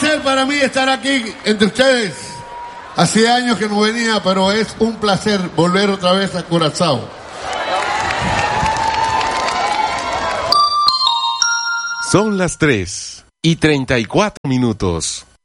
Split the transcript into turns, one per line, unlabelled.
placer para mí estar aquí entre ustedes. Hacía años que no venía, pero es un placer volver otra vez a Curazao.
Son las 3:34.